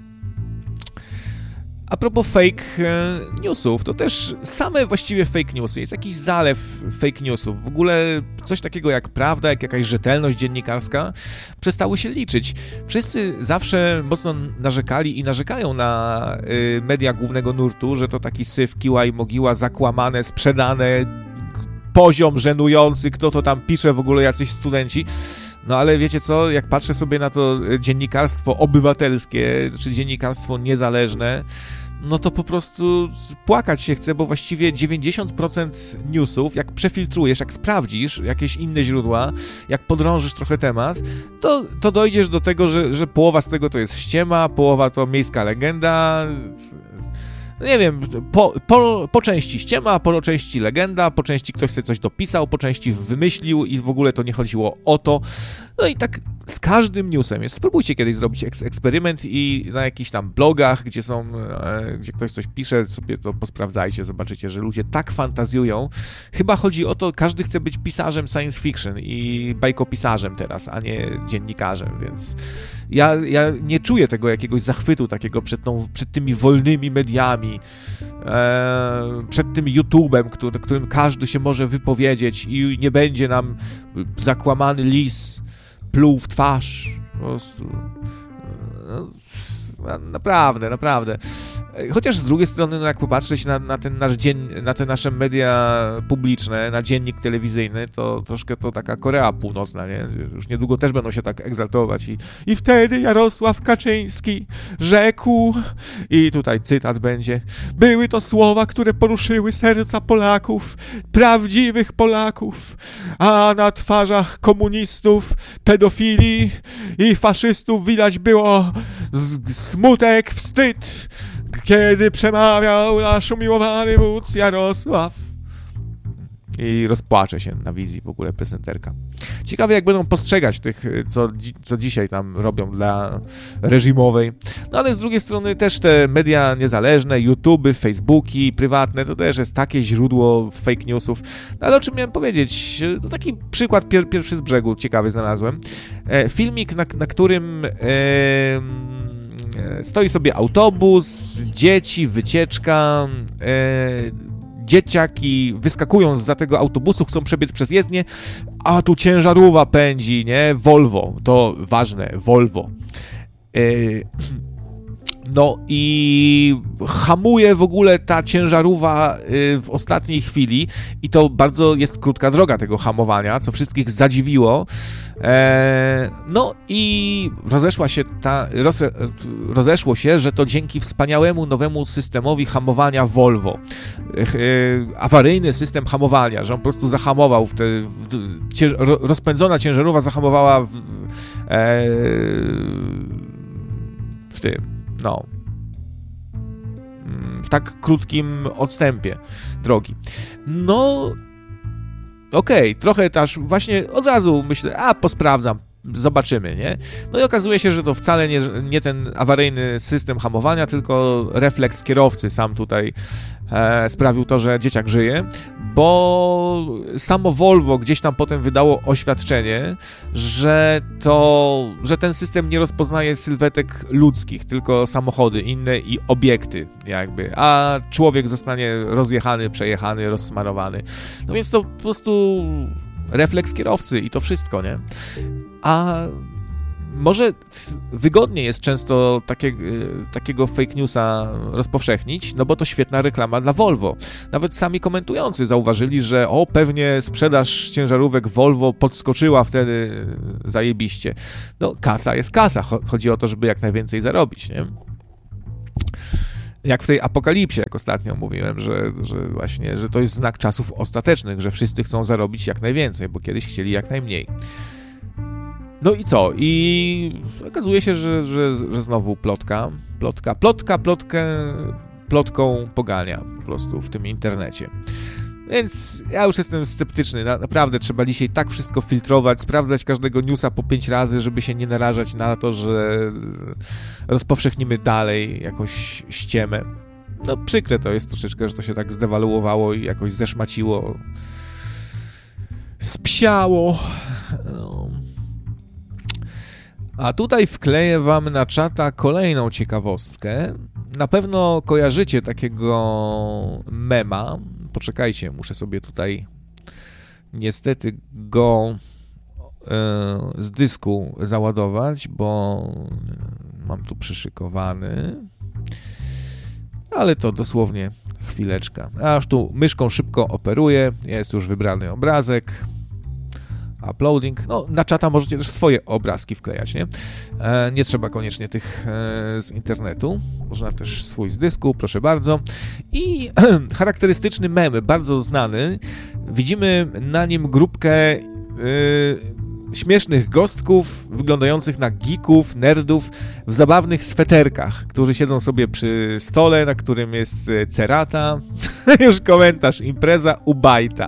A propos fake newsów, to też same właściwie fake newsy, jest jakiś zalew fake newsów, w ogóle coś takiego jak prawda, jak jakaś rzetelność dziennikarska przestały się liczyć. Wszyscy zawsze mocno narzekali i narzekają na y, media głównego nurtu, że to taki syf, kiła i mogiła, zakłamane, sprzedane, poziom żenujący, kto to tam pisze, w ogóle jacyś studenci. No ale wiecie co, jak patrzę sobie na to dziennikarstwo obywatelskie, czy dziennikarstwo niezależne, no to po prostu płakać się chce, bo właściwie dziewięćdziesiąt procent newsów, jak przefiltrujesz, jak sprawdzisz jakieś inne źródła, jak podrążysz trochę temat, to, to dojdziesz do tego, że, że połowa z tego to jest ściema, połowa to miejska legenda. Nie wiem, po, po, po części ściema, po części legenda, po części ktoś sobie coś dopisał, po części wymyślił i w ogóle to nie chodziło o to. No i tak z każdym newsem jest. Spróbujcie kiedyś zrobić eks- eksperyment i na jakichś tam blogach, gdzie są, e, gdzie ktoś coś pisze, sobie to posprawdzajcie, zobaczycie, że ludzie tak fantazjują. Chyba chodzi o to, każdy chce być pisarzem science fiction i bajkopisarzem teraz, a nie dziennikarzem, więc ja, ja nie czuję tego jakiegoś zachwytu takiego przed, tą, przed tymi wolnymi mediami, e, przed tym YouTube'em, który, którym każdy się może wypowiedzieć i nie będzie nam zakłamany lis pluł w twarz. Po prostu. No, naprawdę, naprawdę. Chociaż z drugiej strony, no jak popatrzeć na, na, ten nasz dzień, na te nasze media publiczne, na dziennik telewizyjny, to troszkę to taka Korea Północna, nie? Już niedługo też będą się tak egzaltować i, i wtedy Jarosław Kaczyński rzekł, i tutaj cytat będzie, były to słowa, które poruszyły serca Polaków, prawdziwych Polaków, a na twarzach komunistów, pedofili i faszystów widać było z- smutek, wstyd, kiedy przemawiał nasz umiłowany wódz Jarosław. I rozpłacze się na wizji w ogóle prezenterka. Ciekawe, jak będą postrzegać tych, co, co dzisiaj tam robią dla reżimowej. No ale z drugiej strony też te media niezależne, YouTube'y, Facebooki, prywatne, to też jest takie źródło fake newsów. No ale o czym miałem powiedzieć? To taki przykład pier, pierwszy z brzegu ciekawy znalazłem. E, filmik, na, na którym e, stoi sobie autobus, dzieci, wycieczka, e, dzieciaki wyskakują zza tego autobusu, chcą przebiec przez jezdnię, a tu ciężarówka pędzi, nie? Volvo, to ważne, Volvo. E, no i hamuje w ogóle ta ciężarówka w ostatniej chwili i to bardzo jest krótka droga tego hamowania, co wszystkich zadziwiło. E, no i rozeszła się ta, roz, rozeszło się, że to dzięki wspaniałemu nowemu systemowi hamowania Volvo. E, awaryjny system hamowania, że on po prostu zahamował, w te, w, cięż, rozpędzona ciężarówka zahamowała w, e, w tym, no, w tak krótkim odstępie drogi. No, okej, okay, trochę też właśnie od razu myślę, a posprawdzam, zobaczymy, nie? No i okazuje się, że to wcale nie, nie ten awaryjny system hamowania, tylko refleks kierowcy sam tutaj e, sprawił to, że dzieciak żyje, bo samo Volvo gdzieś tam potem wydało oświadczenie, że to, że ten system nie rozpoznaje sylwetek ludzkich, tylko samochody inne i obiekty jakby, a człowiek zostanie rozjechany, przejechany, rozsmarowany. No więc to po prostu refleks kierowcy i to wszystko, nie? A może wygodnie jest często takie, takiego fake newsa rozpowszechnić, no bo to świetna reklama dla Volvo. Nawet sami komentujący zauważyli, że o, pewnie sprzedaż ciężarówek Volvo podskoczyła wtedy zajebiście. No, kasa jest kasa. Chodzi o to, żeby jak najwięcej zarobić, nie? Jak w tej apokalipsie, jak ostatnio mówiłem, że, że właśnie, że to jest znak czasów ostatecznych, że wszyscy chcą zarobić jak najwięcej, bo kiedyś chcieli jak najmniej. No i co? I okazuje się, że, że, że znowu plotka, plotka, plotka, plotkę, plotką pogania po prostu w tym internecie. Więc ja już jestem sceptyczny, Na, naprawdę trzeba dzisiaj tak wszystko filtrować, sprawdzać każdego newsa po pięć razy, żeby się nie narażać na to, że rozpowszechnimy dalej jakąś ściemę. No przykre to jest troszeczkę, że to się tak zdewaluowało i jakoś zeszmaciło, spsiało. No. A tutaj wkleję wam na czata kolejną ciekawostkę. Na pewno kojarzycie takiego mema. Poczekajcie, muszę sobie tutaj niestety go e, z dysku załadować, bo mam tu przyszykowany. Ale to dosłownie chwileczka. Aż tu myszką szybko operuję. Jest już wybrany obrazek. Uploading. No, na czata możecie też swoje obrazki wklejać, nie? E, nie trzeba koniecznie tych e, z internetu. Można też swój z dysku, proszę bardzo. I charakterystyczny mem, bardzo znany. Widzimy na nim grupkę e, śmiesznych gostków wyglądających na geeków, nerdów w zabawnych sweterkach, którzy siedzą sobie przy stole, na którym jest cerata. Już komentarz. Impreza u bajta.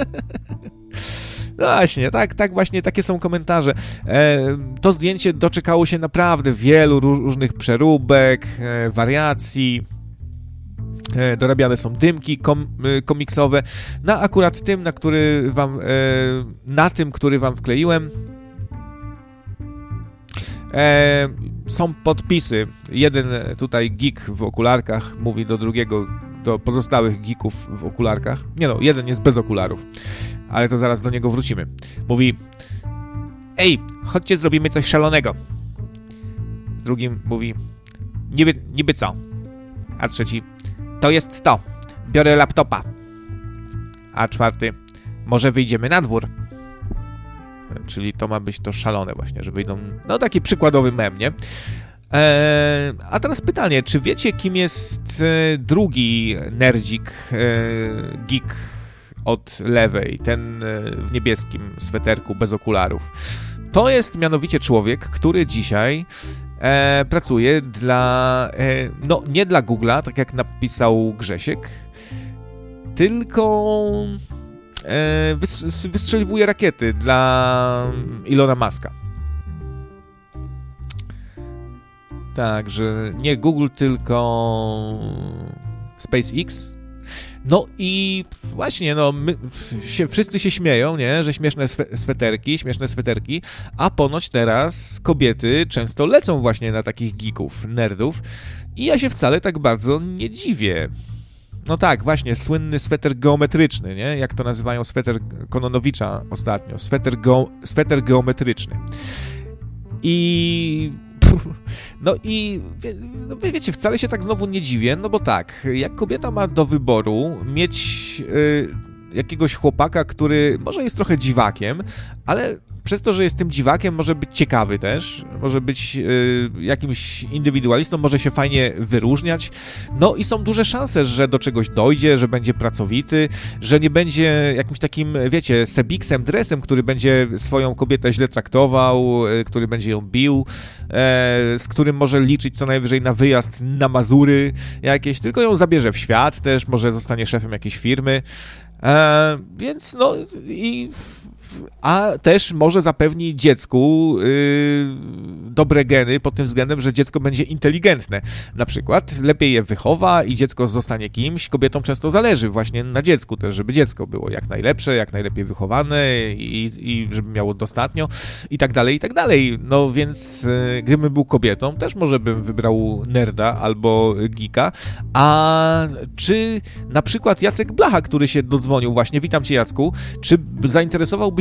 No właśnie, tak, tak właśnie, takie są komentarze. E, to zdjęcie doczekało się naprawdę wielu różnych przeróbek, e, wariacji. E, dorabiane są dymki kom, e, komiksowe. Na akurat tym, na który wam, e, na tym, który wam wkleiłem, e, są podpisy. Jeden tutaj geek w okularkach mówi do drugiego, do pozostałych geeków w okularkach. Nie no, jeden jest bez okularów. Ale to zaraz do niego wrócimy. Mówi: ej, chodźcie, zrobimy coś szalonego. Drugim mówi: niby, niby co? A trzeci: to jest to. Biorę laptopa. A czwarty: może wyjdziemy na dwór. Czyli to ma być to szalone właśnie, że wyjdą... No taki przykładowy mem, nie? Eee, a teraz pytanie, czy wiecie, kim jest e, drugi nerdzik, e, geek od lewej, ten w niebieskim sweterku bez okularów? To jest mianowicie człowiek, który dzisiaj e, pracuje dla, e, no nie dla Google'a, tak jak napisał Grzesiek, tylko e, wystrzeliwuje rakiety dla Ilona Muska. Tak, że nie Google, tylko SpaceX. No i właśnie, no, my, się, wszyscy się śmieją, nie, że śmieszne sweterki, śmieszne sweterki, a ponoć teraz kobiety często lecą właśnie na takich geeków, nerdów i ja się wcale tak bardzo nie dziwię. No tak, właśnie, słynny sweter geometryczny, nie, jak to nazywają sweter Kononowicza ostatnio, sweter, go, sweter geometryczny. I... No i wie, no wiecie, wcale się tak znowu nie dziwię, no bo tak, jak kobieta ma do wyboru mieć y, jakiegoś chłopaka, który może jest trochę dziwakiem, ale przez to, że jest tym dziwakiem, może być ciekawy też, może być y, jakimś indywidualistą, może się fajnie wyróżniać, no i są duże szanse, że do czegoś dojdzie, że będzie pracowity, że nie będzie jakimś takim, wiecie, sebiksem, dresem, który będzie swoją kobietę źle traktował, y, który będzie ją bił, y, z którym może liczyć co najwyżej na wyjazd na Mazury jakieś, tylko ją zabierze w świat też, może zostanie szefem jakiejś firmy, e, więc no i... A też może zapewni dziecku yy, dobre geny pod tym względem, że dziecko będzie inteligentne. Na przykład lepiej je wychowa i dziecko zostanie kimś. Kobietom często zależy właśnie na dziecku też, żeby dziecko było jak najlepsze, jak najlepiej wychowane i, i żeby miało dostatnio i tak dalej, i tak dalej. No więc yy, gdybym był kobietą, też może bym wybrał nerda albo geeka. A czy na przykład Jacek Blacha, który się dodzwonił właśnie, witam cię Jacku, czy zainteresowałby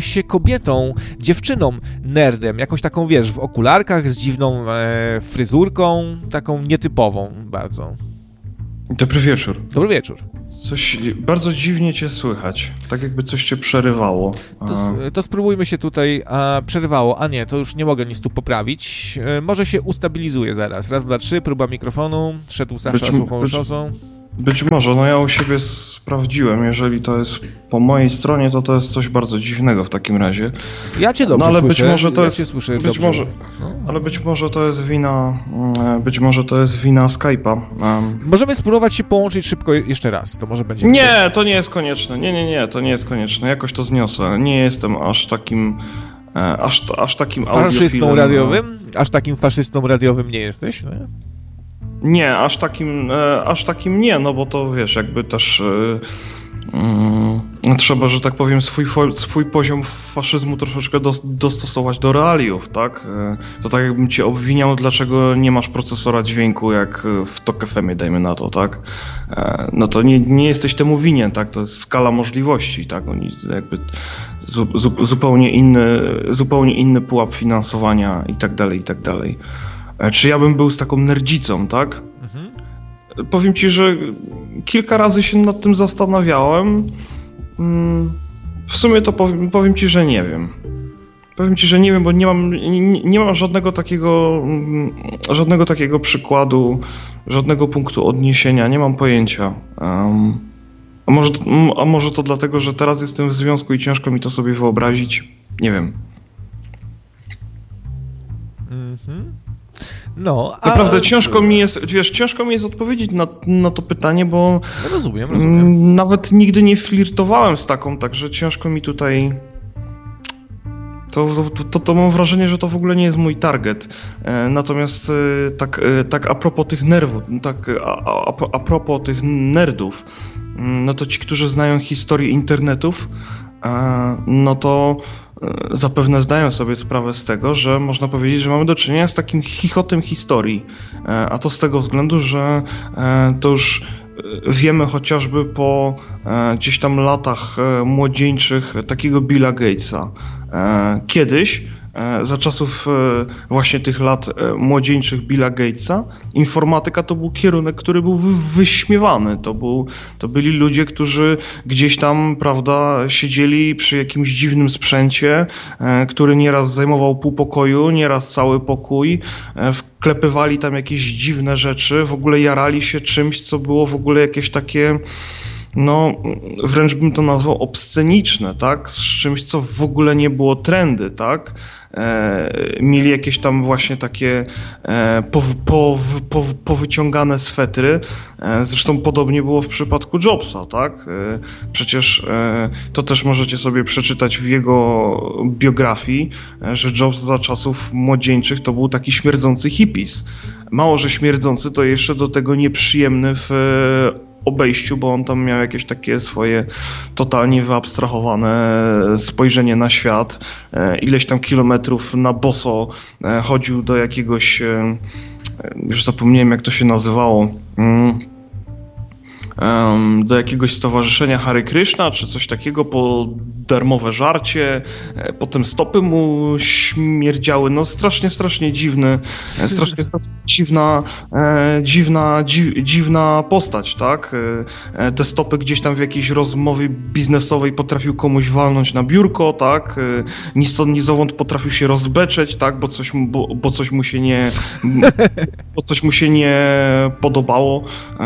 czułabyś się kobietą, dziewczyną, nerdem, jakąś taką, wiesz, w okularkach, z dziwną e, fryzurką, taką nietypową bardzo. Dobry wieczór. Dobry wieczór. Coś bardzo dziwnie cię słychać, tak jakby coś cię przerywało. To, to spróbujmy się tutaj, a przerywało, a nie, to już nie mogę nic tu poprawić. E, może się ustabilizuje zaraz. Raz, dwa, trzy, próba mikrofonu, szedł Sasza Być- suchą być- szosą. Być może, no ja u siebie sprawdziłem, jeżeli to jest po mojej stronie, to to jest coś bardzo dziwnego w takim razie. Ja cię dobrze No, ale słyszę, być może to ja jest- cię słyszę być dobrze. może- No. Ale być może to jest wina, mm, być może to jest wina Skype'a. Um, Możemy spróbować się połączyć szybko jeszcze raz, to może będzie... Nie, to nie jest konieczne. Nie, nie, nie, to nie jest konieczne. Jakoś to zniosę. Nie jestem aż takim, e, aż, aż takim Faszystą audiofilem. radiowym? Aż takim faszystą radiowym nie jesteś? Nie? Nie, aż takim, e, aż takim nie, no bo to wiesz, jakby też e, mm, trzeba, że tak powiem, swój, fo, swój poziom faszyzmu troszeczkę dos, dostosować do realiów, tak? E, to tak jakbym cię obwiniał, dlaczego nie masz procesora dźwięku jak w Tok F M-ie, dajmy na to, tak? E, no to nie, nie jesteś temu winien, tak? To jest skala możliwości, tak? Oni jakby zu, zu, zupełnie inny, zupełnie inny pułap finansowania i tak dalej, i tak dalej. Czy ja bym był z taką nerdzicą, tak? Mhm. Powiem ci, że kilka razy się nad tym zastanawiałem. W sumie to powiem, powiem ci, że nie wiem. Powiem ci, że nie wiem, bo nie mam, nie, nie mam żadnego takiego, żadnego takiego przykładu, żadnego punktu odniesienia, nie mam pojęcia. Um, a, może, a może to dlatego, że teraz jestem w związku i ciężko mi to sobie wyobrazić? Nie wiem. Mhm. No, a... Naprawdę ciężko mi jest, wiesz, ciężko mi jest odpowiedzieć na, na to pytanie, bo No rozumiem, rozumiem. mm, nawet nigdy nie flirtowałem z taką, także ciężko mi tutaj... To, to, to, to mam wrażenie, że to w ogóle nie jest mój target. E, natomiast e, tak, e, tak a propos tych nerwów, tak a, a, a propos tych nerdów, mm, no to ci, którzy znają historię internetów, e, no to zapewne zdają sobie sprawę z tego, że można powiedzieć, że mamy do czynienia z takim chichotem historii. A to z tego względu, że to już wiemy chociażby po gdzieś tam latach młodzieńczych takiego Billa Gatesa. Kiedyś, za czasów właśnie tych lat młodzieńczych Billa Gatesa, informatyka to był kierunek, który był wyśmiewany. To, był, to byli ludzie, którzy gdzieś tam, prawda, siedzieli przy jakimś dziwnym sprzęcie, który nieraz zajmował pół pokoju, nieraz cały pokój, wklepywali tam jakieś dziwne rzeczy, w ogóle jarali się czymś, co było w ogóle jakieś takie... no wręcz bym to nazwał obsceniczne, tak? Z czymś, co w ogóle nie było trendy, tak? E, mieli jakieś tam właśnie takie e, po, po, po, powyciągane swetry. E, zresztą podobnie było w przypadku Jobsa, tak? E, przecież e, to też możecie sobie przeczytać w jego biografii, e, że Jobs za czasów młodzieńczych to był taki śmierdzący hippies. Mało, że śmierdzący, to jeszcze do tego nieprzyjemny w e, obejściu, bo on tam miał jakieś takie swoje totalnie wyabstrahowane spojrzenie na świat. Ileś tam kilometrów na boso chodził do jakiegoś, już zapomniałem jak to się nazywało, do jakiegoś stowarzyszenia Hare Krishna, czy coś takiego, po darmowe żarcie, potem stopy mu śmierdziały, no strasznie, strasznie dziwny, strasznie, strasznie dziwna, dziwna, dzi, dziwna postać, tak? Te stopy gdzieś tam w jakiejś rozmowie biznesowej potrafił komuś walnąć na biurko, tak? Ni stąd, ni zowąd potrafił się rozbeczeć, tak? Bo coś, bo, bo coś mu się nie, bo coś mu się nie podobało.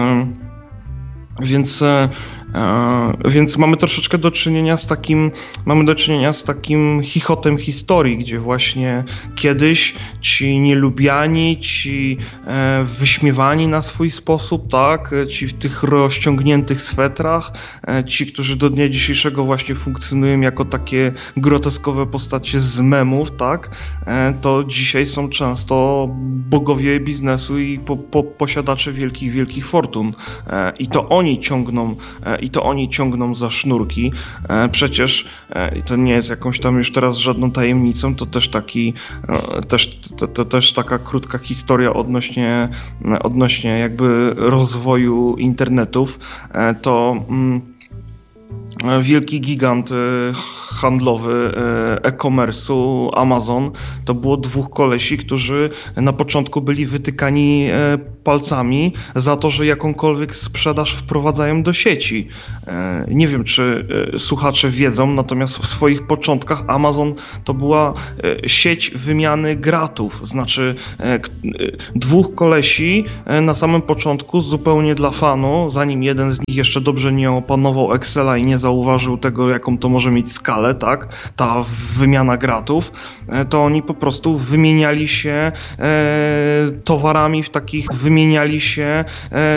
Więc, e, więc mamy troszeczkę do czynienia z takim, mamy do czynienia z takim chichotem historii, gdzie właśnie kiedyś ci nielubiani, ci e, wyśmiewani na swój sposób, tak, ci w tych rozciągniętych swetrach, e, ci, którzy do dnia dzisiejszego właśnie funkcjonują jako takie groteskowe postacie z memów, tak, e, to dzisiaj są często bogowie biznesu i po, po, posiadacze wielkich, wielkich fortun. E, I to oni Oni ciągną, i to oni ciągną za sznurki. Przecież to nie jest jakąś tam już teraz żadną tajemnicą, to też taki, też, to, to też taka krótka historia odnośnie, odnośnie jakby rozwoju internetów. To wielki gigant handlowy e-commerce'u Amazon, to było dwóch kolesi, którzy na początku byli wytykani palcami za to, że jakąkolwiek sprzedaż wprowadzają do sieci. Nie wiem, czy słuchacze wiedzą, natomiast w swoich początkach Amazon to była sieć wymiany gratów, znaczy dwóch kolesi na samym początku zupełnie dla fanu, zanim jeden z nich jeszcze dobrze nie opanował Excela i nie zauważył tego, jaką to może mieć skalę, tak, ta wymiana gratów, to oni po prostu wymieniali się e, towarami w takich, wymieniali się e,